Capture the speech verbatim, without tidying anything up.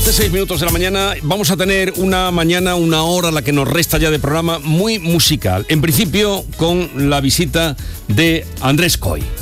doce, seis minutos de la mañana. Vamos a tener una mañana, una hora, la que nos resta ya de programa, muy musical. En principio, con la visita de Andrés Coy.